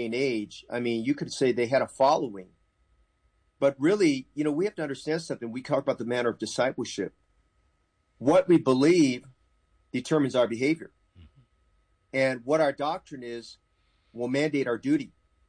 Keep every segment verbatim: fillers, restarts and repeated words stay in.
day and age, I mean, you could say they had a following. But really, you know, we have to understand something. We talk about the manner of discipleship. What we believe determines our behavior. Mm-hmm. And what our doctrine is will mandate our duty.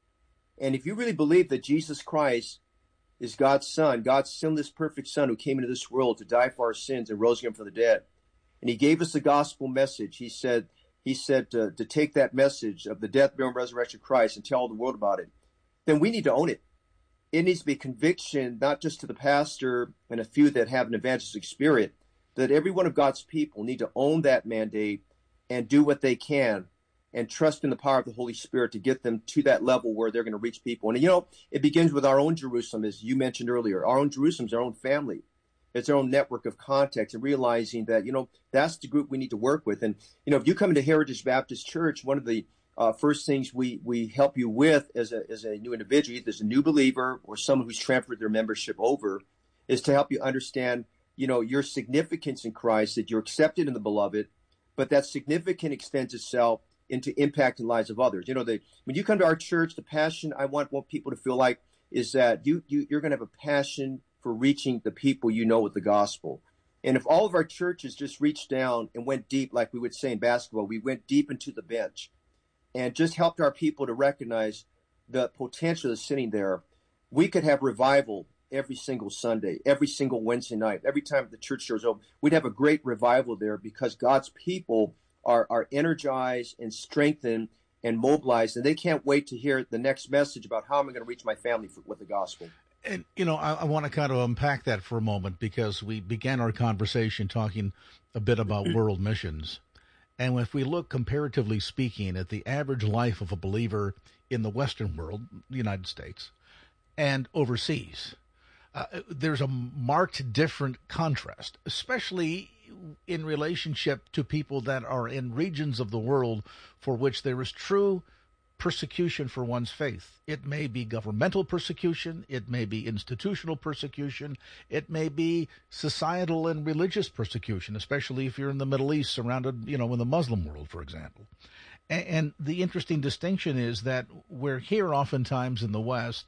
And if you really believe that Jesus Christ is God's son, God's sinless, perfect son who came into this world to die for our sins and rose again from the dead, and he gave us the gospel message, he said, he said to, to take that message of the death, burial, and resurrection of Christ and tell the world about it, then we need to own it. It needs to be conviction, not just to the pastor and a few that have an evangelistic spirit, that every one of God's people need to own that mandate and do what they can and trust in the power of the Holy Spirit to get them to that level where they're going to reach people. And, you know, it begins with our own Jerusalem, as you mentioned earlier. Our own Jerusalem is our own family. It's our own network of contacts, and realizing that, you know, that's the group we need to work with. And, you know, if you come into Heritage Baptist Church, one of the uh, first things we, we help you with as a, as a new individual, either as a new believer or someone who's transferred their membership over, is to help you understand, you know, your significance in Christ, that you're accepted in the beloved, but that significance extends itself into impacting the lives of others. You know, the, when you come to our church, the passion I want, want people to feel like is that you, you, you're going to have a passion for reaching the people you know with the gospel. And if all of our churches just reached down and went deep, like we would say in basketball, we went deep into the bench and just helped our people to recognize the potential that's sitting there, we could have revival every single Sunday, every single Wednesday night, every time the church doors open. We'd have a great revival there because God's people are, are energized and strengthened and mobilized, and they can't wait to hear the next message about how am I going to reach my family for, with the gospel. And, you know, I, I want to kind of unpack that for a moment, because we began our conversation talking a bit about world missions. And if we look, comparatively speaking, at the average life of a believer in the Western world, the United States, and overseas, uh, there's a marked different contrast, especially in relationship to people that are in regions of the world for which there is true persecution for one's faith. It may be governmental persecution, it may be institutional persecution, it may be societal and religious persecution, especially if you're in the Middle East, surrounded, you know, in the Muslim world, for example. And, and the interesting distinction is that we're here oftentimes in the West,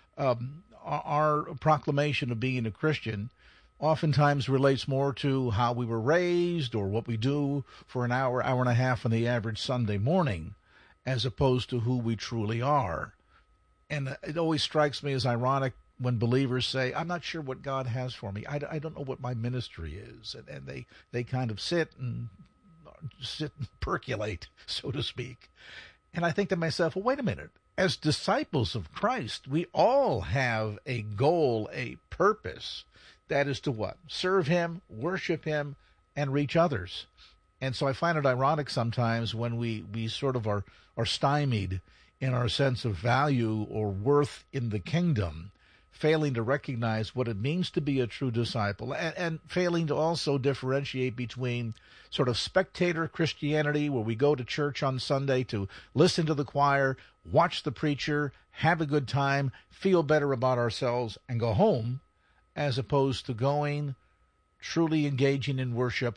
um, our proclamation of being a Christian oftentimes relates more to how we were raised or what we do for an hour, hour and a half on the average Sunday morning, as opposed to who we truly are. And it always strikes me as ironic when believers say, I'm not sure what God has for me. I, I don't know what my ministry is. And, and they, they kind of sit and sit and percolate, so to speak. And I think to myself, well, wait a minute. As disciples of Christ, we all have a goal, a purpose. That is to what? Serve him, worship him, and reach others. And so I find it ironic sometimes when we, we sort of are, are stymied in our sense of value or worth in the kingdom, failing to recognize what it means to be a true disciple, and, and failing to also differentiate between sort of spectator Christianity, where we go to church on Sunday to listen to the choir, watch the preacher, have a good time, feel better about ourselves, and go home, as opposed to going, truly engaging in worship,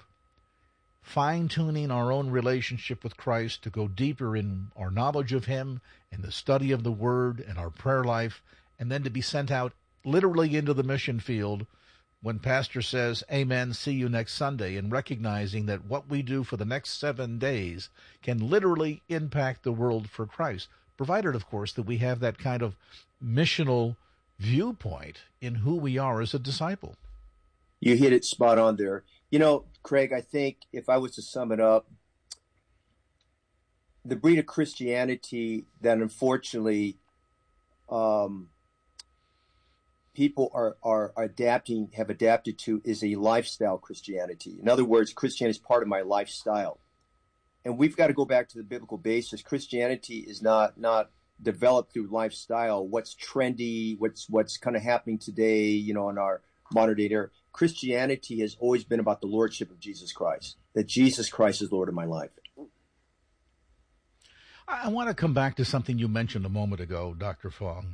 fine-tuning our own relationship with Christ to go deeper in our knowledge of him and the study of the Word and our prayer life, and then to be sent out literally into the mission field when pastor says, amen, see you next Sunday, and recognizing that what we do for the next seven days can literally impact the world for Christ, provided, of course, that we have that kind of missional viewpoint in who we are as a disciple. You hit it spot on there. You know, Craig, I think if I was to sum it up, the breed of Christianity that unfortunately um, people are, are adapting, have adapted to is a lifestyle Christianity. In other words, Christianity is part of my lifestyle. And we've got to go back to the biblical basis. Christianity is not, not developed through lifestyle, what's trendy, what's, what's kind of happening today, you know, in our modern day era. Christianity has always been about the lordship of Jesus Christ, that Jesus Christ is Lord of my life. I want to come back to something you mentioned a moment ago, Doctor Fong,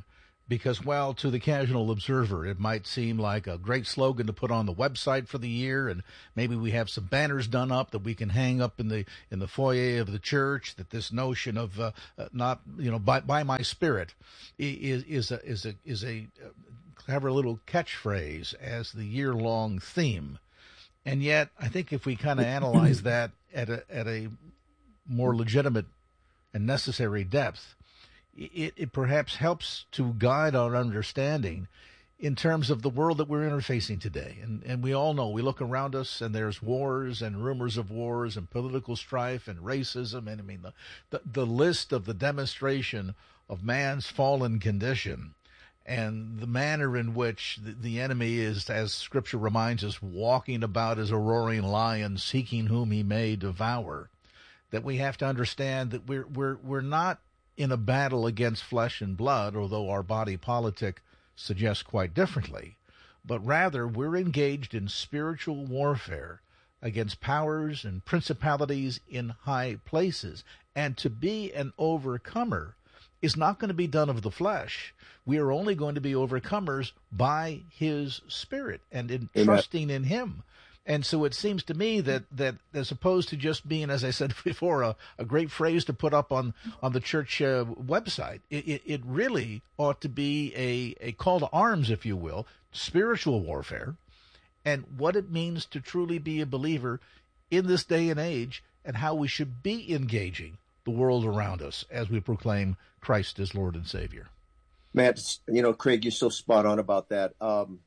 Because, well, to the casual observer, it might seem like a great slogan to put on the website for the year, and maybe we have some banners done up that we can hang up in the in the foyer of the church. That this notion of uh, uh, not, you know, by by my spirit is is a is a is a clever little catchphrase as the year long theme. And yet, I think if we kind of analyze that at a at a more legitimate and necessary depth, It, it perhaps helps to guide our understanding in terms of the world that we're interfacing today. And, and we all know, we look around us and there's wars and rumors of wars and political strife and racism. And I mean, the, the, the list of the demonstration of man's fallen condition and the manner in which the, the enemy is, as Scripture reminds us, walking about as a roaring lion, seeking whom he may devour, that we have to understand that we're we're we're not in a battle against flesh and blood, although our body politic suggests quite differently, but rather we're engaged in spiritual warfare against powers and principalities in high places. And to be an overcomer is not going to be done of the flesh. We are only going to be overcomers by his Spirit and in Amen. Trusting in him. And so it seems to me that, that as opposed to just being, as I said before, a, a great phrase to put up on, on the church uh, website, it, it, it really ought to be a, a call to arms, if you will, spiritual warfare, and what it means to truly be a believer in this day and age, and how we should be engaging the world around us as we proclaim Christ as Lord and Savior. Matt, you know, Craig, you're so spot on about that. Um,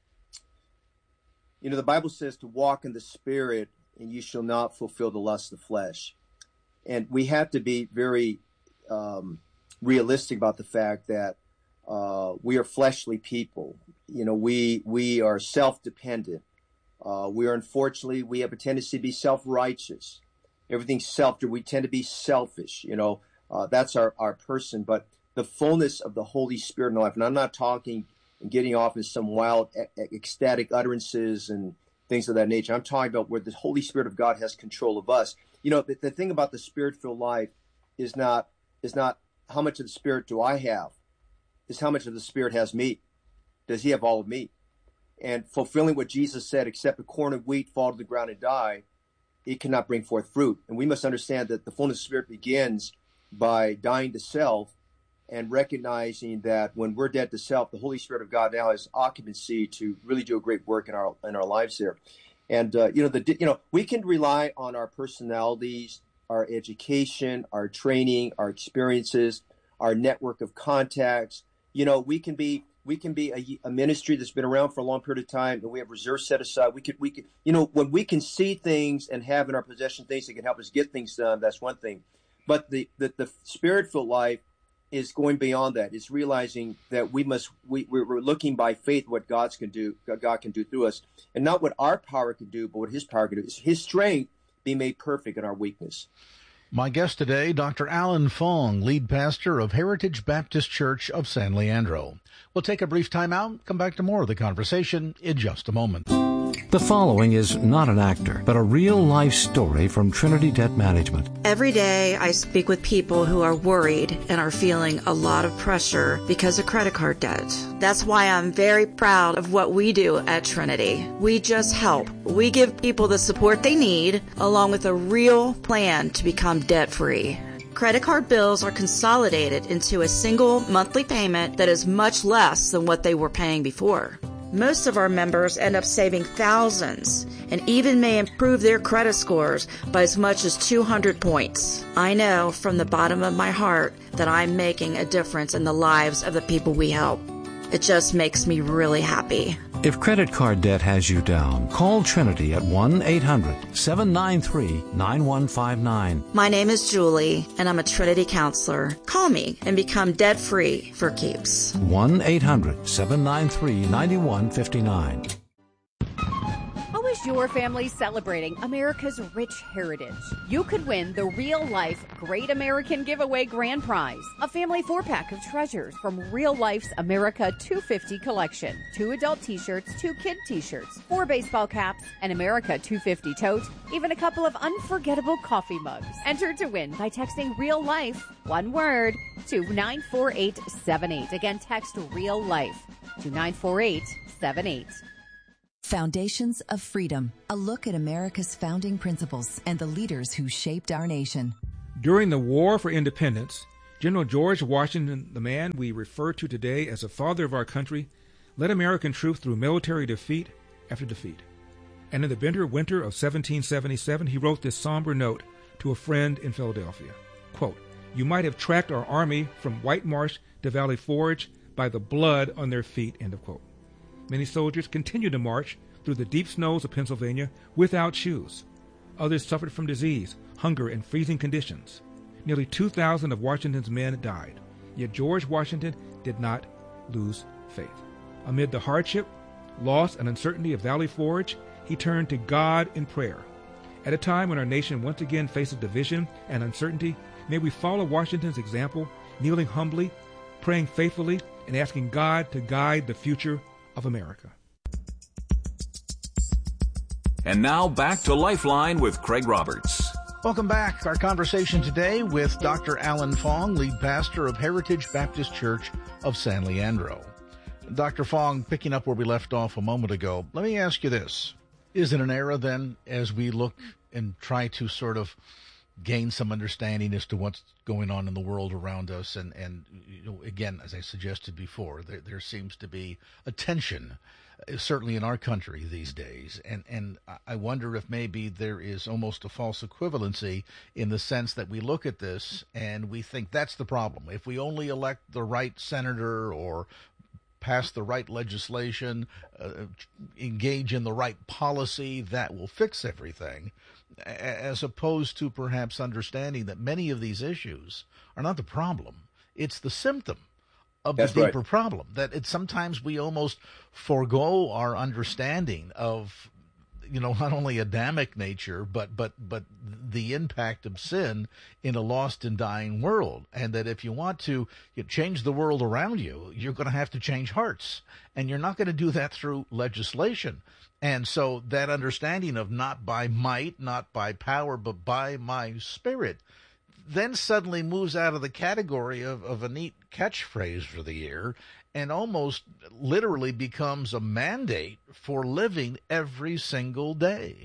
You know, the Bible says to walk in the Spirit, and you shall not fulfill the lust of the flesh. And we have to be very um, realistic about the fact that uh, we are fleshly people. You know, we we are self-dependent. Uh, we are, unfortunately, we have a tendency to be self-righteous. Everything's self. We tend to be selfish. You know, uh, that's our, our person. But the fullness of the Holy Spirit in our life, and I'm not talking and getting off in some wild, ecstatic utterances and things of that nature. I'm talking about where the Holy Spirit of God has control of us. You know, the, the thing about the Spirit-filled life is not is not how much of the Spirit do I have, is how much of the Spirit has me. Does he have all of me? And fulfilling what Jesus said, except a corn of wheat fall to the ground and die, it cannot bring forth fruit. And we must understand that the fullness of the Spirit begins by dying to self, and recognizing that when we're dead to self, the Holy Spirit of God now has occupancy to really do a great work in our in our lives here. And uh, you know, the you know, we can rely on our personalities, our education, our training, our experiences, our network of contacts. You know, we can be we can be a, a ministry that's been around for a long period of time, and we have reserves set aside. We could we could you know, when we can see things and have in our possession things that can help us get things done, that's one thing. But the the, the Spirit-filled life is going beyond that. It's realizing that we must, we, we're looking by faith what God's can do, God can do through us, and not what our power can do, but what his power can do. It's his strength be made perfect in our weakness. My guest today, Doctor Alan Fong, lead pastor of Heritage Baptist Church of San Leandro. We'll take a brief time out, come back to more of the conversation in just a moment. The following is not an actor, but a real-life story from Trinity Debt Management. Every day I speak with people who are worried and are feeling a lot of pressure because of credit card debt. That's why I'm very proud of what we do at Trinity. We just help. We give people the support they need, along with a real plan to become debt-free. Credit card bills are consolidated into a single monthly payment that is much less than what they were paying before. Most of our members end up saving thousands and even may improve their credit scores by as much as two hundred points. I know from the bottom of my heart that I'm making a difference in the lives of the people we help. It just makes me really happy. If credit card debt has you down, call Trinity at one eight hundred seven nine three nine one five nine. My name is Julie, and I'm a Trinity counselor. Call me and become debt-free for keeps. one eight hundred seven nine three nine one five nine. Always Is your family celebrating America's rich heritage? You could win the Real Life Great American Giveaway Grand Prize, a family four-pack of treasures from Real Life's America two fifty collection. Two adult t-shirts, two kid t-shirts, four baseball caps, an America two fifty tote, even a couple of unforgettable coffee mugs. Enter to win by texting Real Life, one word, to nine four eight seven eight. Again, text Real Life to nine four eight seven eight. Foundations of Freedom, a look at America's founding principles and the leaders who shaped our nation. During the War for Independence, General George Washington, the man we refer to today as the father of our country, led American troops through military defeat after defeat. And in the bitter winter of seventeen seventy-seven, he wrote this somber note to a friend in Philadelphia. Quote, "You might have tracked our army from White Marsh to Valley Forge by the blood on their feet," end of quote. Many soldiers continued to march through the deep snows of Pennsylvania without shoes. Others suffered from disease, hunger, and freezing conditions. Nearly two thousand of Washington's men died. Yet George Washington did not lose faith. Amid the hardship, loss, and uncertainty of Valley Forge, he turned to God in prayer. At a time when our nation once again faces division and uncertainty, may we follow Washington's example, kneeling humbly, praying faithfully, and asking God to guide the future of America. And now back to Lifeline with Craig Roberts. Welcome back. Our conversation today with Doctor Alan Fong, lead pastor of Heritage Baptist Church of San Leandro. Doctor Fong, picking up where we left off a moment ago, let me ask you this. Is it an era then, as we look and try to sort of gain some understanding as to what's going on in the world around us, and, and you know, again, as I suggested before, there, there seems to be a tension, uh, certainly in our country these days, and, and I wonder if maybe there is almost a false equivalency in the sense that we look at this and we think that's the problem. If we only elect the right senator or pass the right legislation, uh, engage in the right policy, that will fix everything, as opposed to perhaps understanding that many of these issues are not the problem. It's the symptom of the That's deeper right. problem, that it's sometimes we almost forego our understanding of, you know, not only Adamic nature, but but but the impact of sin in a lost and dying world. And that if you want to you know, change the world around you, you're going to have to change hearts. And you're not going to do that through legislation. And so that understanding of not by might, not by power, but by my spirit, then suddenly moves out of the category of, of a neat catchphrase for the year and almost literally becomes a mandate for living every single day.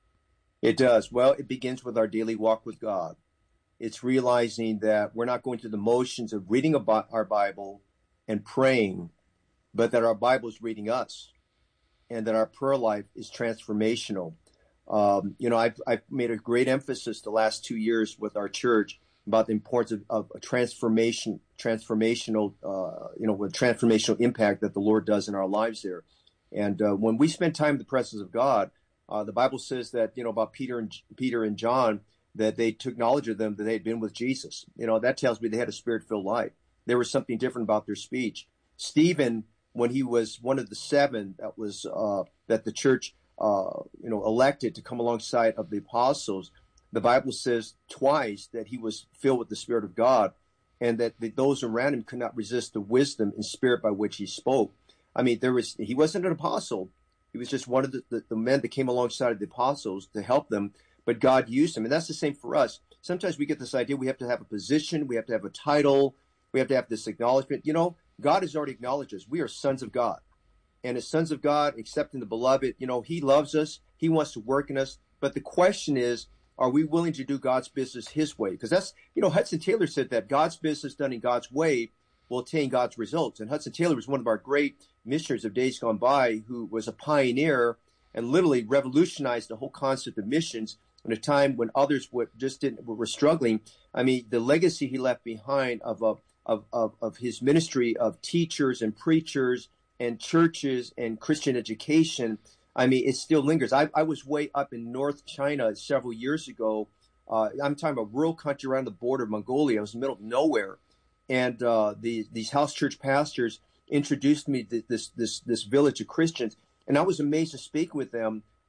It does. Well, it begins with our daily walk with God. It's realizing that we're not going through the motions of reading about our Bible and praying, but that our Bible is reading us, and that our prayer life is transformational. Um, you know, I've, I've made a great emphasis the last two years with our church about the importance of, of a transformation, transformational, uh, you know, with transformational impact that the Lord does in our lives there. And uh, when we spend time in the presence of God, uh, the Bible says that, you know, about Peter and Peter and John, that they took knowledge of them, that they had been with Jesus. You know, that tells me they had a spirit-filled life. There was something different about their speech. Stephen, when he was one of the seven that was uh, that the church, uh, you know, elected to come alongside of the apostles, the Bible says twice that he was filled with the Spirit of God, and that the, those around him could not resist the wisdom and spirit by which he spoke. I mean, there was he wasn't an apostle; he was just one of the, the, the men that came alongside of the apostles to help them. But God used him, and that's the same for us. Sometimes we get this idea we have to have a position, we have to have a title, we have to have this acknowledgement. You know, God has already acknowledged us. We are sons of God. And as sons of God, accepting the beloved, you know, he loves us. He wants to work in us. But the question is, are we willing to do God's business his way? Because that's, you know, Hudson Taylor said that God's business done in God's way will attain God's results. And Hudson Taylor was one of our great missionaries of days gone by, who was a pioneer and literally revolutionized the whole concept of missions in a time when others would just didn't were struggling. I mean, the legacy he left behind of a Of, of, of his ministry of teachers and preachers and churches and Christian education, I mean, it still lingers. I, I was way up in North China several years ago. Uh, I'm talking about rural country around the border of Mongolia. I was in the middle of nowhere. And uh, the, these house church pastors introduced me to this, this, this village of Christians. And I was amazed to speak with them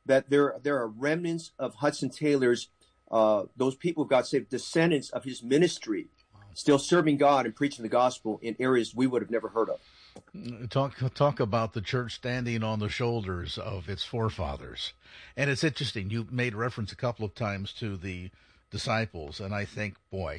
that there, there are remnants of Hudson Taylor's, uh, those people who got saved, descendants of his ministry, still serving God and preaching the gospel in areas we would have never heard of. Talk talk about the church standing on the shoulders of its forefathers. And it's interesting. You made reference a couple of times to the disciples, and I think, boy,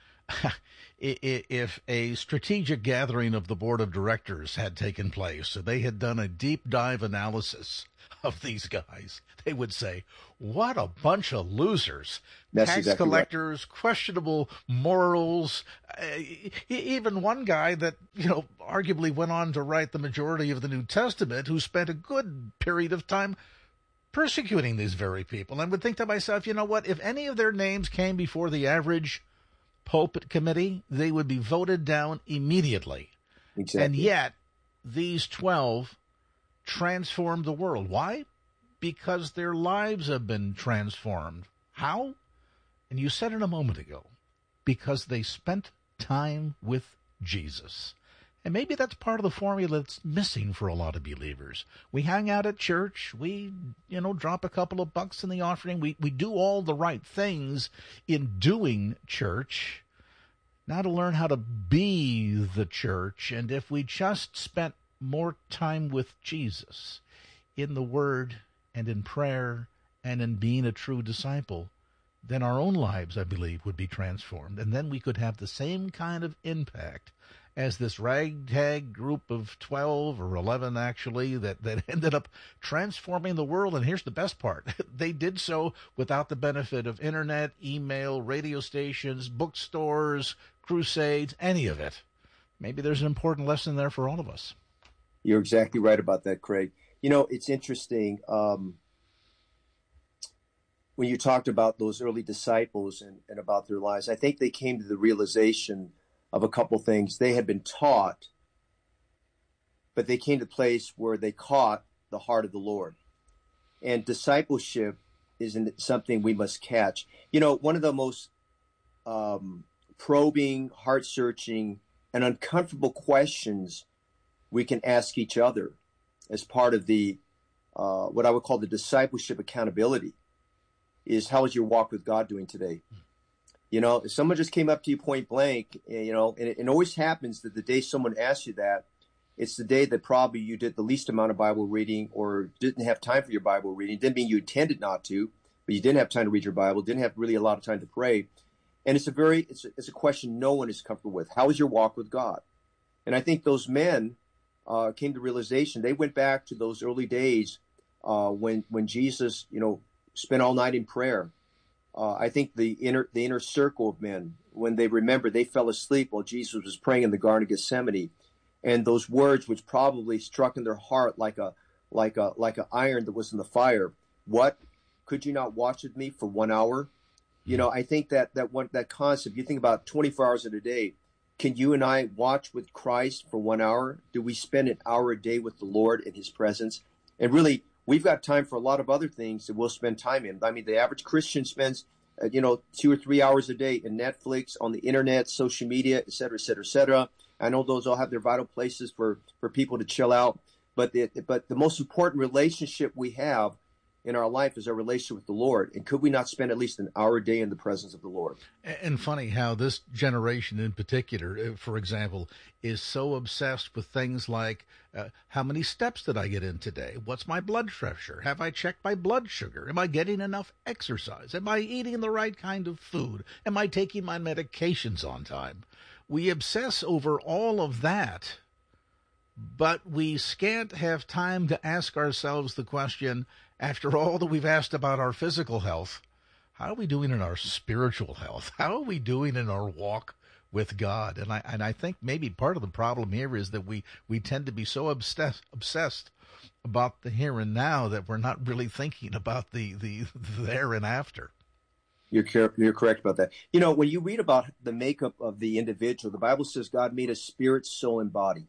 if a strategic gathering of the board of directors had taken place, so they had done a deep dive analysis of these guys, they would say, what a bunch of losers. That's Tax exactly collectors, right. Questionable morals, uh, even one guy that, you know, arguably went on to write the majority of the New Testament, who spent a good period of time persecuting these very people. And I would think to myself, you know what, if any of their names came before the average pulpit committee, they would be voted down immediately. Exactly. And yet, these twelve transformed the world. Why? Because their lives have been transformed. How? And you said it a moment ago. Because they spent time with Jesus. And maybe that's part of the formula that's missing for a lot of believers. We hang out at church. We, you know, drop a couple of bucks in the offering. We, we do all the right things in doing church. Now to learn how to be the church. And if we just spent more time with Jesus in the Word and in prayer and in being a true disciple, then our own lives, I believe, would be transformed. And then we could have the same kind of impact as this ragtag group of twelve or eleven, actually, that, that ended up transforming the world. And here's the best part. They did so without the benefit of internet, email, radio stations, bookstores, crusades, any of it. Maybe there's an important lesson there for all of us. You're exactly right about that, Craig. You know, it's interesting. Um, when you talked about those early disciples and, and about their lives, I think they came to the realization of a couple things. They had been taught, but they came to a place where they caught the heart of the Lord. And discipleship isn't something we must catch. You know, one of the most um, probing, heart-searching, and uncomfortable questions we can ask each other as part of the uh, what I would call the discipleship accountability is, how is your walk with God doing today? You know, if someone just came up to you point blank, you know, and it, it always happens that the day someone asks you that, it's the day that probably you did the least amount of Bible reading or didn't have time for your Bible reading. It didn't mean you intended not to, but you didn't have time to read your Bible, didn't have really a lot of time to pray. And it's a very, it's a, it's a question no one is comfortable with. How is your walk with God? And I think those men uh, came to realization. They went back to those early days uh, when when Jesus, you know, spent all night in prayer. Uh, I think the inner the inner circle of men, when they remembered, they fell asleep while Jesus was praying in the Garden of Gethsemane, and those words, which probably struck in their heart like a like a like an iron that was in the fire. What, could you not watch with me for one hour? You know, I think that that one that concept. You think about twenty-four hours in a day. Can you and I watch with Christ for one hour? Do we spend an hour a day with the Lord in His presence? And really, we've got time for a lot of other things that we'll spend time in. I mean, the average Christian spends, uh, you know, two or three hours a day in Netflix, on the internet, social media, et cetera, et cetera, et cetera. I know those all have their vital places for, for people to chill out. But the, but the most important relationship we have in our life is our relationship with the Lord. And could we not spend at least an hour a day in the presence of the Lord? And funny how this generation in particular, for example, is so obsessed with things like, uh, how many steps did I get in today? What's my blood pressure? Have I checked my blood sugar? Am I getting enough exercise? Am I eating the right kind of food? Am I taking my medications on time? We obsess over all of that, but we scant have time to ask ourselves the question, after all that we've asked about our physical health, how are we doing in our spiritual health? How are we doing in our walk with God? And I and I think maybe part of the problem here is that we, we tend to be so obsessed obsessed about the here and now that we're not really thinking about the, the there and after. You're you're correct about that. You know, when you read about the makeup of the individual, the Bible says God made a spirit, soul, and body.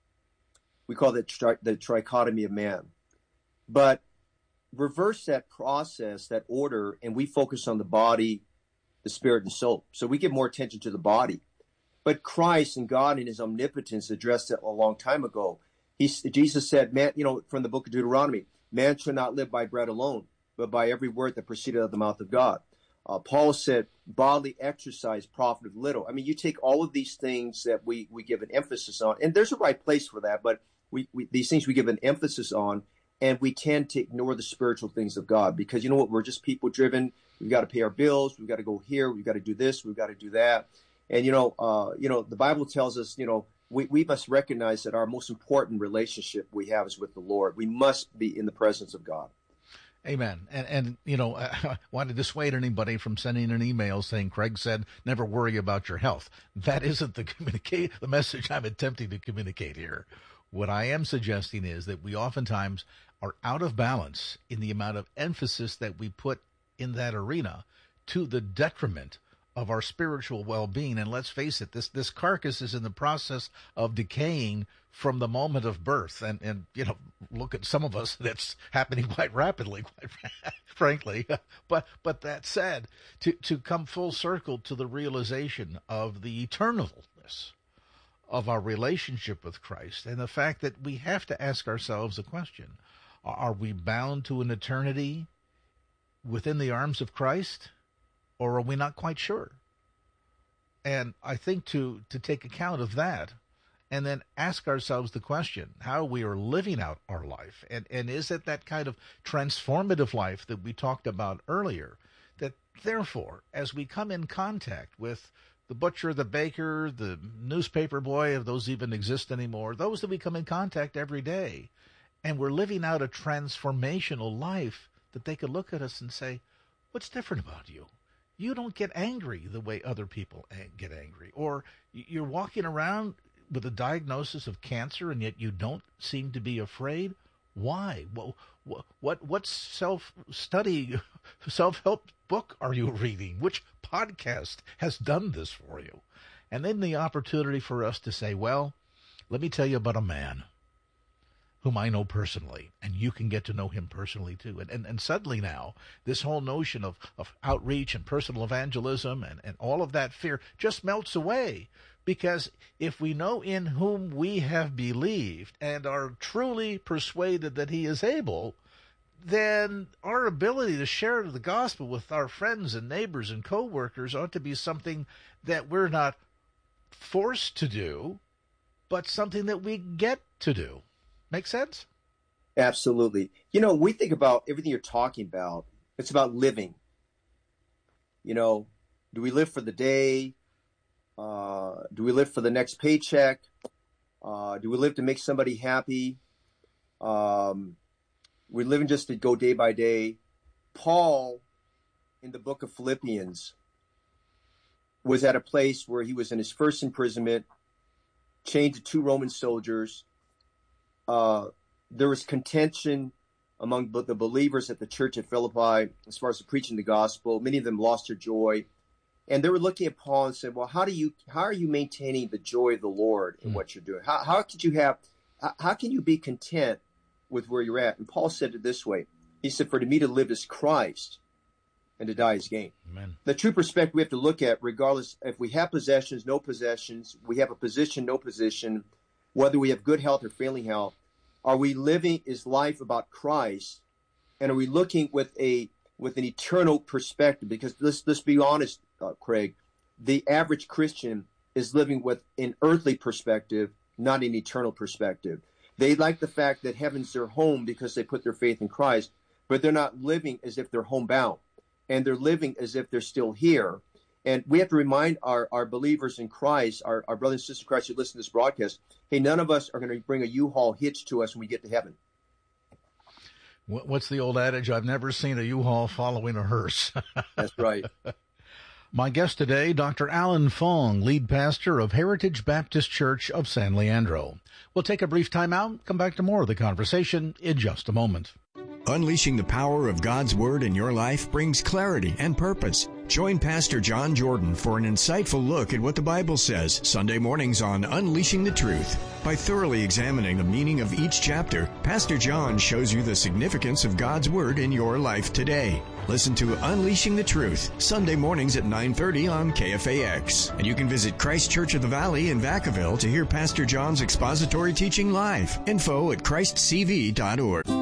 We call that tri- the trichotomy of man. But reverse that process, that order, and we focus on the body, the spirit, and soul. So we give more attention to the body. But Christ and God in His omnipotence addressed it a long time ago. He, Jesus said, man, you know, from the book of Deuteronomy, man shall not live by bread alone, but by every word that proceeded out of the mouth of God. Uh, Paul said, bodily exercise profiteth little. I mean, you take all of these things that we, we give an emphasis on, and there's a right place for that, but we, we these things we give an emphasis on, and we tend to ignore the spiritual things of God because, you know what, we're just people driven. We've got to pay our bills. We've got to go here. We've got to do this. We've got to do that. And, you know, uh, you know, the Bible tells us, you know, we, we must recognize that our most important relationship we have is with the Lord. We must be in the presence of God. Amen. And, and you know, I want to dissuade anybody from sending an email saying Craig said, never worry about your health. That isn't the communicate, the message I'm attempting to communicate here. What I am suggesting is that we oftentimes are out of balance in the amount of emphasis that we put in that arena to the detriment of our spiritual well-being. And let's face it, this this carcass is in the process of decaying from the moment of birth. And, and you know, look at some of us, that's happening quite rapidly, quite frankly. But but that said, to, to come full circle to the realization of the eternalness of our relationship with Christ and the fact that we have to ask ourselves a question. Are we bound to an eternity within the arms of Christ, or are we not quite sure? And I think to, to take account of that and then ask ourselves the question, how we are living out our life. And, and is it that kind of transformative life that we talked about earlier, that therefore, as we come in contact with the butcher, the baker, the newspaper boy, if those even exist anymore, those that we come in contact every day, and we're living out a transformational life, that they could look at us and say, what's different about you? You don't get angry the way other people get angry. Or you're walking around with a diagnosis of cancer and yet you don't seem to be afraid. Why? Well, what what self-study, self-help book are you reading? Which podcast has done this for you? And then the opportunity for us to say, well, let me tell you about a man whom I know personally, and you can get to know him personally too. And and, and suddenly now, this whole notion of, of outreach and personal evangelism and, and all of that fear just melts away. Because if we know in whom we have believed and are truly persuaded that he is able, then our ability to share the gospel with our friends and neighbors and co-workers ought to be something that we're not forced to do, but something that we get to do. Make sense? Absolutely. You know, we think about everything you're talking about. It's about living. You know, do we live for the day? Uh, do we live for the next paycheck? Uh, do we live to make somebody happy? Um, we're living just to go day by day. Paul, in the book of Philippians, was at a place where he was in his first imprisonment, chained to two Roman soldiers. Uh, there was contention among the believers at the church at Philippi as far as preaching the gospel. Many of them lost their joy. And they were looking at Paul and said, well, how do you, how are you maintaining the joy of the Lord in mm. what you're doing? How, how could you have, how can you be content with where you're at? And Paul said it this way. He said, for to me to live is Christ and to die is gain. Amen. The true perspective we have to look at, regardless if we have possessions, no possessions, we have a position, no position, whether we have good health or failing health, are we living, is life about Christ? And are we looking with a, with an eternal perspective? Because let's, let's be honest, Uh, Craig, the average Christian is living with an earthly perspective, not an eternal perspective. They like the fact that heaven's their home because they put their faith in Christ, but they're not living as if they're homebound, and they're living as if they're still here. And we have to remind our, our believers in Christ, our, our brothers and sisters in Christ who listen to this broadcast, hey, none of us are going to bring a U-Haul hitch to us when we get to heaven. What's the old adage? I've never seen a U-Haul following a hearse. That's right. My guest today, Doctor Alan Fong, lead pastor of Heritage Baptist Church of San Leandro. We'll take a brief time out, come back to more of the conversation in just a moment. Unleashing the power of God's Word in your life brings clarity and purpose. Join Pastor John Jordan for an insightful look at what the Bible says Sunday mornings on Unleashing the Truth. By thoroughly examining the meaning of each chapter, Pastor John shows you the significance of God's Word in your life today. Listen to Unleashing the Truth, Sunday mornings at nine thirty on K F A X. And you can visit Christ Church of the Valley in Vacaville to hear Pastor John's expository teaching live. Info at christ c v dot org.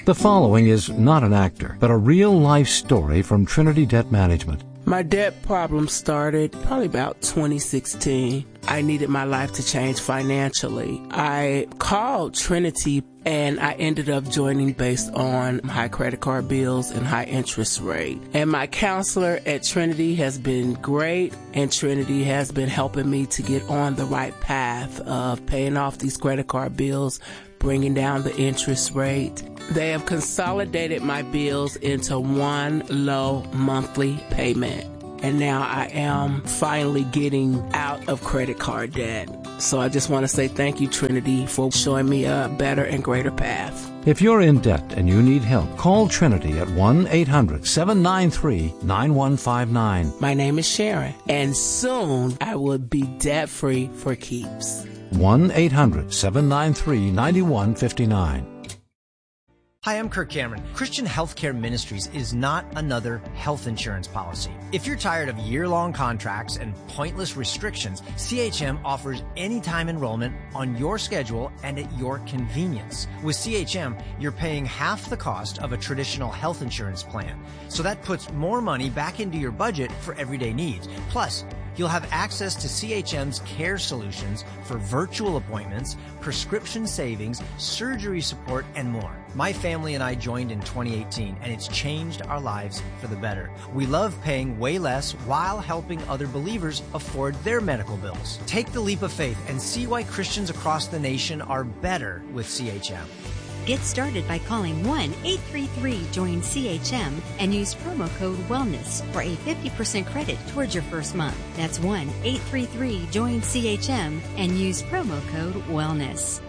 The following is not an actor, but a real-life story from Trinity Debt Management. My debt problem started probably about twenty sixteen. I needed my life to change financially. I called Trinity and I ended up joining based on high credit card bills and high interest rate. And my counselor at Trinity has been great, and Trinity has been helping me to get on the right path of paying off these credit card bills, bringing down the interest rate. They have consolidated my bills into one low monthly payment. And now I am finally getting out of credit card debt. So I just want to say thank you, Trinity, for showing me a better and greater path. If you're in debt and you need help, call Trinity at one eight hundred seven nine three nine one five nine. My name is Sharon, and soon I will be debt-free for keeps. one eight hundred seven nine three nine one five nine. Hi, I'm Kirk Cameron. Christian Healthcare Ministries is not another health insurance policy. If you're tired of year-long contracts and pointless restrictions, C H M offers anytime enrollment on your schedule and at your convenience. With C H M, you're paying half the cost of a traditional health insurance plan. So that puts more money back into your budget for everyday needs. Plus, you'll have access to C H M's care solutions for virtual appointments, prescription savings, surgery support, and more. My family and I joined in twenty eighteen, and it's changed our lives for the better. We love paying way less while helping other believers afford their medical bills. Take the leap of faith and see why Christians across the nation are better with C H M. Get started by calling one eight three three join C H M and use promo code WELLNESS for a fifty percent credit towards your first month. That's one eight three three join C H M and use promo code WELLNESS.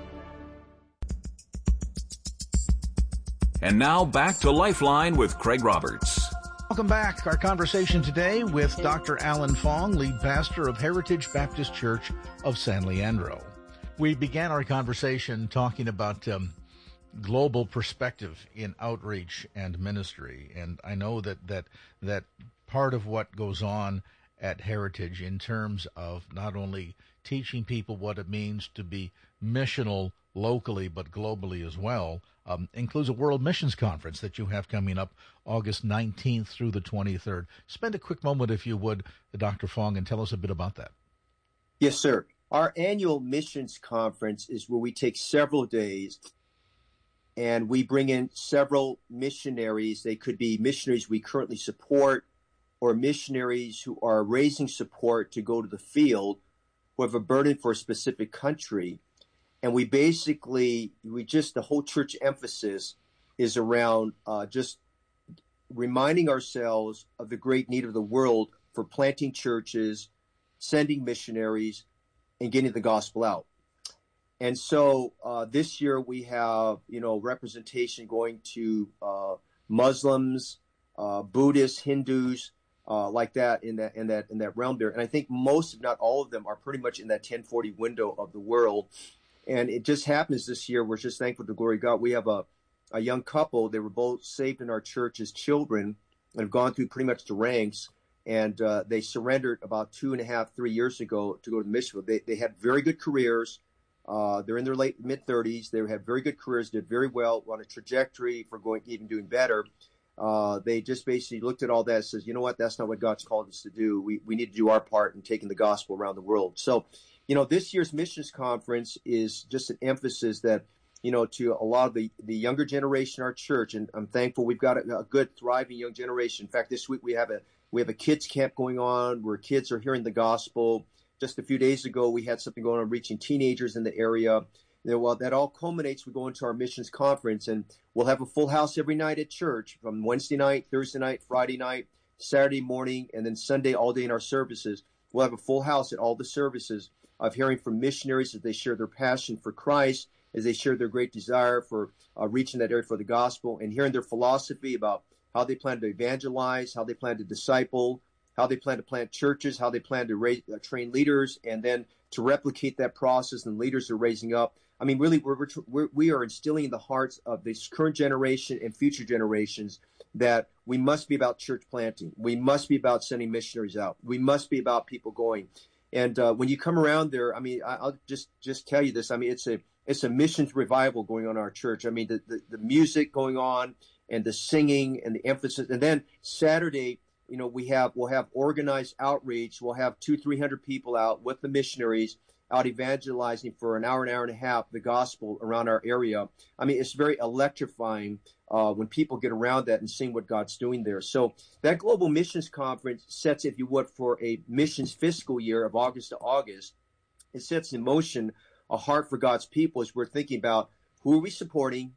And now back to Lifeline with Craig Roberts. Welcome back. Our conversation today with Doctor Alan Fong, lead pastor of Heritage Baptist Church of San Leandro. We began our conversation talking about um, global perspective in outreach and ministry, and I know that that that part of what goes on at Heritage in terms of not only teaching people what it means to be missional locally but globally as well, um, includes a World Missions Conference that you have coming up August nineteenth through the twenty-third. Spend a quick moment, if you would, Doctor Fong, and tell us a bit about that. Yes, sir. Our annual missions conference is where we take several days and we bring in several missionaries. They could be missionaries we currently support or missionaries who are raising support to go to the field, who have a burden for a specific country. And we basically, we just, the whole church emphasis is around uh, just reminding ourselves of the great need of the world for planting churches, sending missionaries, and getting the gospel out. And so uh, this year we have, you know, representation going to uh, Muslims, uh, Buddhists, Hindus, uh, like that in that in that in that realm there. And I think most, if not all of them, are pretty much in that ten forty window of the world. And it just happens this year. We're just thankful to glory of God. We have a a young couple. They were both saved in our church as children and have gone through pretty much the ranks. And uh, they surrendered about two and a half, three years ago to go to the mission. They they had very good careers. Uh, they're in their late mid thirties. They had very good careers, did very well, on a trajectory for going even doing better. Uh, they just basically looked at all that and says, you know what, that's not what God's called us to do. We we need to do our part in taking the gospel around the world. So, you know, this year's missions conference is just an emphasis that, you know, to a lot of the, the younger generation in our church, and I'm thankful we've got a, a good, thriving young generation. In fact, this week we have a we have a kids camp going on where kids are hearing the gospel. Just a few days ago, we had something going on reaching teenagers in the area. You know, well, that all culminates. We go into our missions conference, and we'll have a full house every night at church from Wednesday night, Thursday night, Friday night, Saturday morning, and then Sunday all day in our services. We'll have a full house at all the services of hearing from missionaries as they share their passion for Christ, as they share their great desire for uh, reaching that area for the gospel, and hearing their philosophy about how they plan to evangelize, how they plan to disciple, how they plan to plant churches, how they plan to raise, uh, train leaders, and then to replicate that process and leaders are raising up. I mean, really, we're, we're, we are instilling in the hearts of this current generation and future generations that we must be about church planting. We must be about sending missionaries out. We must be about people going. And uh, when you come around there, I mean, I, I'll just just tell you this. I mean, it's a it's a missions revival going on in our church. I mean, the, the, the music going on and the singing and the emphasis. And then Saturday, you know, we have we'll have organized outreach. We'll have two, three hundred people out with the missionaries out evangelizing for an hour, an hour and a half, the gospel around our area. I mean, it's very electrifying uh, when people get around that and seeing what God's doing there. So that Global Missions Conference sets, if you would, for a missions fiscal year of August to August. It sets in motion a heart for God's people as we're thinking about who are we supporting,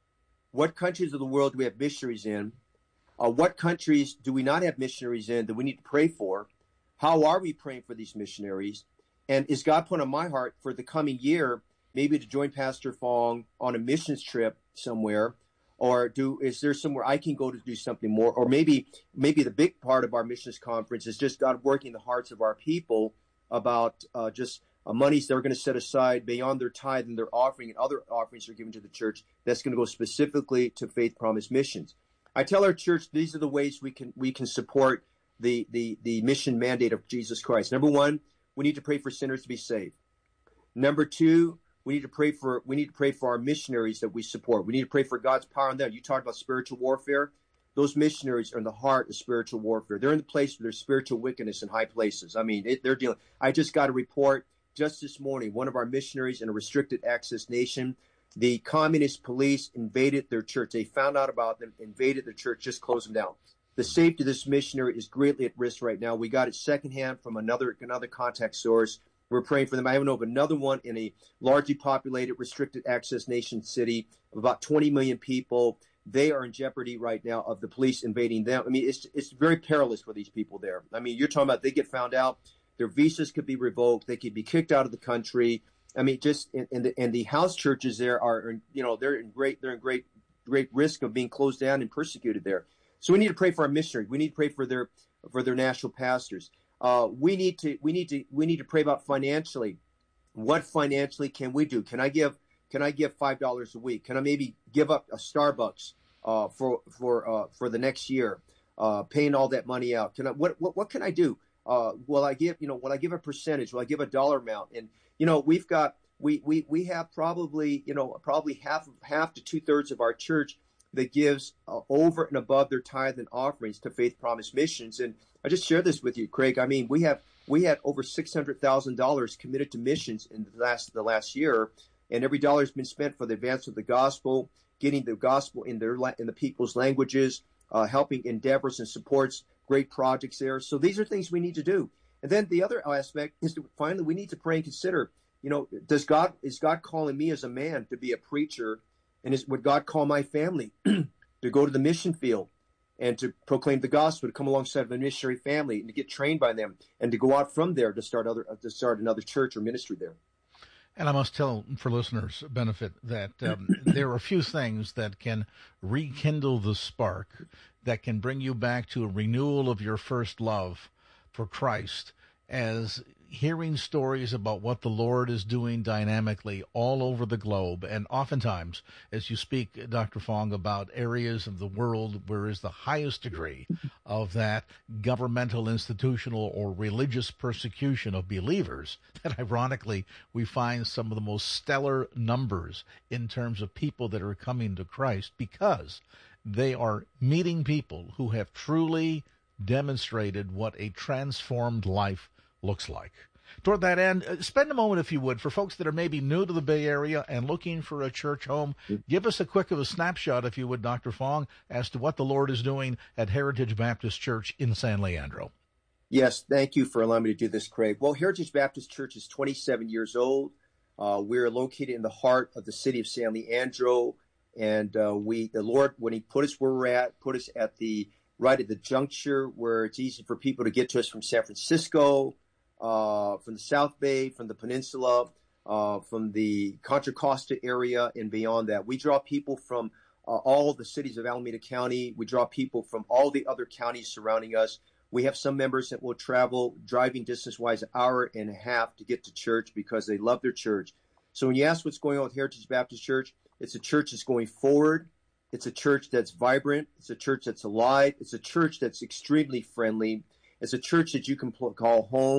what countries of the world do we have missionaries in, uh, what countries do we not have missionaries in that we need to pray for, how are we praying for these missionaries, and is God put on my heart for the coming year maybe to join Pastor Fong on a missions trip somewhere, or do is there somewhere I can go to do something more, or maybe maybe the big part of our missions conference is just God working the hearts of our people about uh, just uh, monies they're going to set aside beyond their tithe and their offering and other offerings they're giving to the church that's going to go specifically to Faith Promise Missions. I tell our church these are the ways we can we can support the the the mission mandate of Jesus Christ. Number one, we need to pray for sinners to be saved. Number two, we need to pray for we need to pray for our missionaries that we support. We need to pray for God's power on them. You talked about spiritual warfare. Those missionaries are in the heart of spiritual warfare. They're in the place where there's spiritual wickedness in high places. I mean, it, they're dealing. I just got a report just this morning. One of our missionaries in a restricted access nation, the communist police invaded their church. They found out about them, invaded their church, just closed them down. The safety of this missionary is greatly at risk right now. We got it secondhand from another another contact source. We're praying for them. I have of another one in a largely populated, restricted access nation city of about twenty million people. They are in jeopardy right now of the police invading them. I mean, it's it's very perilous for these people there. I mean, you're talking about they get found out, their visas could be revoked, they could be kicked out of the country. I mean, just in, in the and the house churches there are, you know, they're in great they're in great great risk of being closed down and persecuted there. So we need to pray for our missionaries. We need to pray for their for their national pastors. Uh, we need to we need to we need to pray about financially. What financially can we do? Can I give can I give five dollars a week? Can I maybe give up a Starbucks uh, for for uh, for the next year, uh, paying all that money out? Can I what what, what can I do? Uh, will I give you know will I give a percentage? Will I give a dollar amount? And you know we've got we we we have probably you know probably half half to two thirds of our church that gives uh, over and above their tithe and offerings to Faith Promise Missions. And I just share this with you, Craig. I mean, we have we had over six hundred thousand dollars committed to missions in the last the last year, and every dollar has been spent for the advance of the gospel, getting the gospel in their in the people's languages, uh, helping endeavors and supports great projects there. So these are things we need to do. And then the other aspect is to finally we need to pray and consider, you know, does God is God calling me as a man to be a preacher? And is, would God call my family to go to the mission field and to proclaim the gospel, to come alongside of a missionary family and to get trained by them and to go out from there to start other to start another church or ministry there? And I must tell, for listeners' benefit, that um, there are a few things that can rekindle the spark, that can bring you back to a renewal of your first love for Christ, as hearing stories about what the Lord is doing dynamically all over the globe. And oftentimes, as you speak, Doctor Fong, about areas of the world where is the highest degree of that governmental, institutional, or religious persecution of believers, that ironically, we find some of the most stellar numbers in terms of people that are coming to Christ because they are meeting people who have truly demonstrated what a transformed life looks like. Toward that end, uh, spend a moment, if you would, for folks that are maybe new to the Bay Area and looking for a church home. Give us a quick of a snapshot, if you would, Doctor Fong, as to what the Lord is doing at Heritage Baptist Church in San Leandro. Yes, thank you for allowing me to do this, Craig. Well, Heritage Baptist Church is twenty-seven years old. Uh, we're located in the heart of the city of San Leandro, and uh, we, the Lord, when He put us where we're at, put us at the right at the juncture where it's easy for people to get to us from San Francisco, uh, from the South Bay, from the Peninsula, uh, from the Contra Costa area and beyond that. We draw people from uh, all the cities of Alameda County. We draw people from all the other counties surrounding us. We have some members that will travel driving distance-wise an hour and a half to get to church because they love their church. So when you ask what's going on with Heritage Baptist Church, it's a church that's going forward. It's a church that's vibrant. It's a church that's alive. It's a church that's extremely friendly. It's a church that you can call home.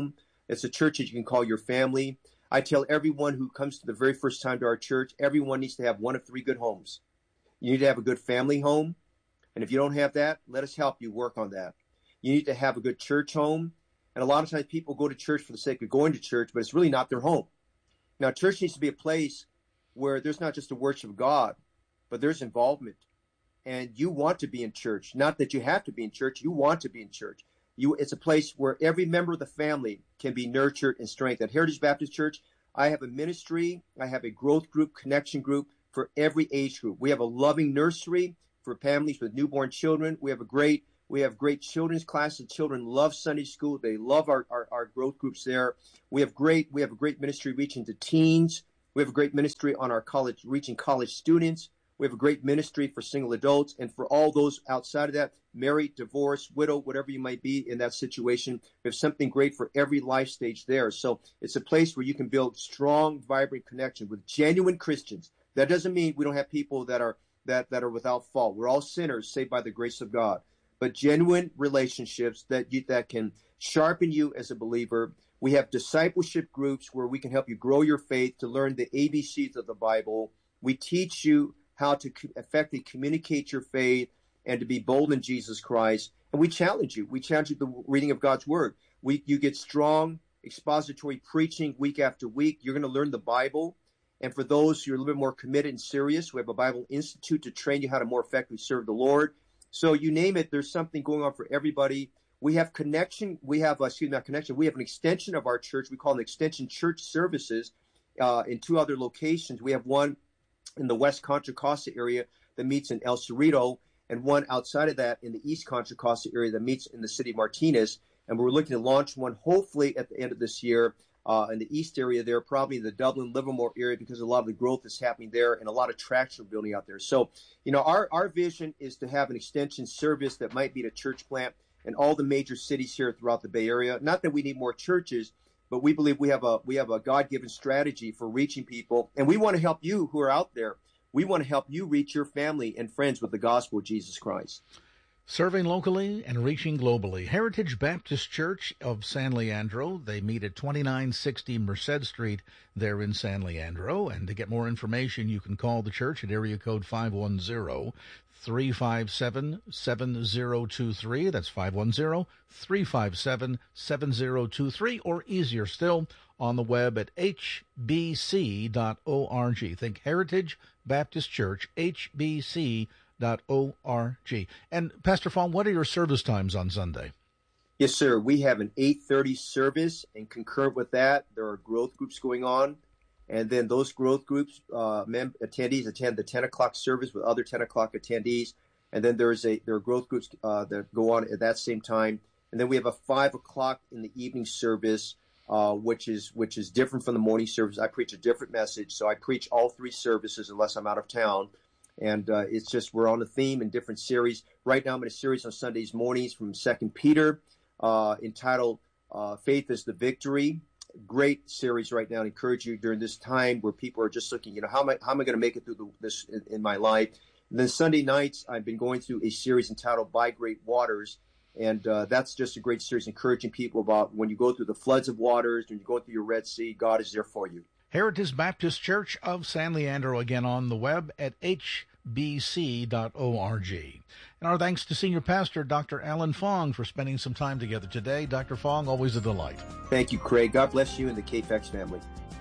It's a church that you can call your family. I tell everyone who comes to the very first time to our church, everyone needs to have one of three good homes. You need to have a good family home. And if you don't have that, let us help you work on that. You need to have a good church home. And a lot of times people go to church for the sake of going to church, but it's really not their home. Now, church needs to be a place where there's not just a worship of God, but there's involvement. And you want to be in church. Not that you have to be in church. You want to be in church. You, it's a place where every member of the family can be nurtured and strengthened. At Heritage Baptist Church, I have a ministry. I have a growth group, connection group for every age group. We have a loving nursery for families with newborn children. We have a great we have great children's classes. Children love Sunday school. They love our, our, our growth groups there. We have great we have a great ministry reaching to teens. We have a great ministry on our college reaching college students. We have a great ministry for single adults, and for all those outside of that, married, divorced, widow, whatever you might be in that situation. We have something great for every life stage there. So it's a place where you can build strong, vibrant connection with genuine Christians. That doesn't mean we don't have people that are that, that are without fault. We're all sinners saved by the grace of God. But genuine relationships that you, that can sharpen you as a believer. We have discipleship groups where we can help you grow your faith, to learn the A B Cs of the Bible. We teach you how to effectively communicate your faith and to be bold in Jesus Christ. And we challenge you. We challenge you the reading of God's Word. We, you get strong expository preaching week after week. You're going to learn the Bible. And for those who are a little bit more committed and serious, we have a Bible Institute to train you how to more effectively serve the Lord. So you name it, there's something going on for everybody. We have connection. We have, uh, excuse me, not connection. We have an extension of our church. We call them extension church services uh, in two other locations. We have one in the West Contra Costa area that meets in El Cerrito, and one outside of that in the East Contra Costa area that meets in the city of Martinez. And we're looking to launch one hopefully at the end of this year uh, in the East area there, probably in the Dublin, Livermore area, because a lot of the growth is happening there and a lot of traction building out there. So, you know, our, our vision is to have an extension service that might be at a church plant in all the major cities here throughout the Bay Area. Not that we need more churches, but we believe we have a we have a God-given strategy for reaching people, and we want to help you who are out there. We want to help you reach your family and friends with the gospel of Jesus Christ. Serving locally and reaching globally. Heritage Baptist Church of San Leandro. They meet at twenty-nine sixty Merced Street there in San Leandro. And to get more information, you can call the church at area code five one zero, three five seven, seven zero two three. That's five one zero, three five seven, seven zero two three. Or easier still, on the web at h b c dot org. Think Heritage Baptist Church, h b c dot org. And Pastor Fong, what are your service times on Sunday? Yes, sir. We have an eight thirty service, and concurrent with that, there are growth groups going on. And then those growth groups, uh, mem- attendees attend the ten o'clock service with other ten o'clock attendees. And then there's a there are growth groups uh, that go on at that same time. And then we have a five o'clock in the evening service, uh, which is which is different from the morning service. I preach a different message, so I preach all three services unless I'm out of town. And uh, it's just we're on a theme in different series. Right now I'm in a series on Sundays mornings from Second Peter uh, entitled uh, Faith is the Victory. Great series right now. I encourage you during this time where people are just looking, you know, how am I, how am I going to make it through the, this in, in my life? And then Sunday nights, I've been going through a series entitled By Great Waters. And uh, that's just a great series encouraging people about when you go through the floods of waters, when you're going through your Red Sea, God is there for you. Heritage Baptist Church of San Leandro, again on the web at h b c dot org. And our thanks to Senior Pastor Doctor Alan Fong for spending some time together today. Doctor Fong, always a delight. Thank you, Craig. God bless you and the K F A X family.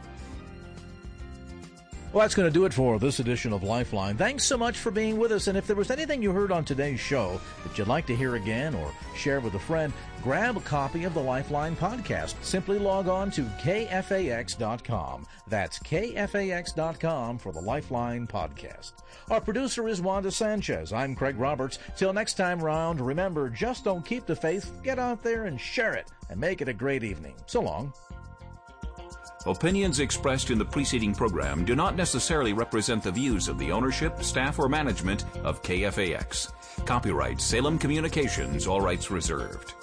Well, that's going to do it for this edition of Lifeline. Thanks so much for being with us. And if there was anything you heard on today's show that you'd like to hear again or share with a friend, grab a copy of the Lifeline podcast. Simply log on to k f a x dot com. That's k f a x dot com for the Lifeline podcast. Our producer is Wanda Sanchez. I'm Craig Roberts. Till next time round, remember, just don't keep the faith. Get out there and share it and make it a great evening. So long. Opinions expressed in the preceding program do not necessarily represent the views of the ownership, staff, or management of K F A X. Copyright Salem Communications, all rights reserved.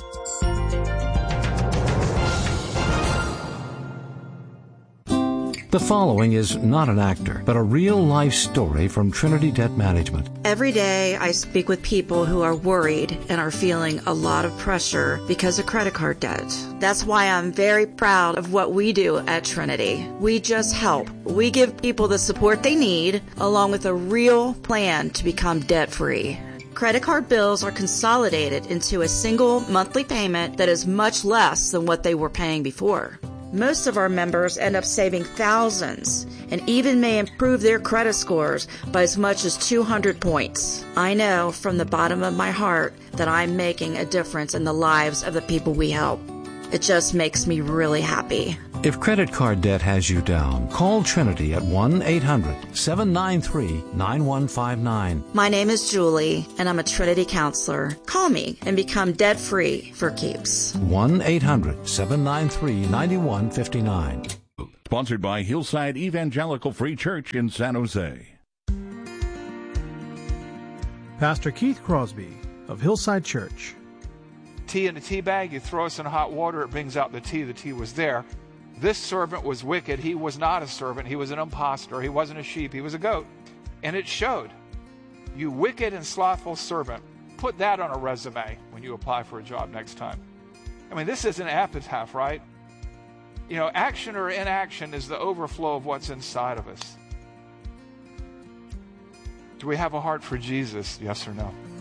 The following is not an actor, but a real-life story from Trinity Debt Management. Every day I speak with people who are worried and are feeling a lot of pressure because of credit card debt. That's why I'm very proud of what we do at Trinity. We just help. We give people the support they need, along with a real plan to become debt-free. Credit card bills are consolidated into a single monthly payment that is much less than what they were paying before. Most of our members end up saving thousands and even may improve their credit scores by as much as two hundred points. I know from the bottom of my heart that I'm making a difference in the lives of the people we help. It just makes me really happy. If credit card debt has you down, call Trinity at one eight hundred seven nine three nine one five nine. My name is Julie, and I'm a Trinity counselor. Call me and become debt-free for keeps. one eight hundred seven nine three nine one five nine. Sponsored by Hillside Evangelical Free Church in San Jose. Pastor Keith Crosby of Hillside Church. Tea in a tea bag, you throw us in hot water, it brings out the tea. The tea was there. This servant was wicked. He was not a servant. He was an impostor. He wasn't a sheep. He was a goat. And it showed. You wicked and slothful servant. Put that on a resume when you apply for a job next time. I mean, this is an epitaph, right? You know, action or inaction is the overflow of what's inside of us. Do we have a heart for Jesus? Yes or no?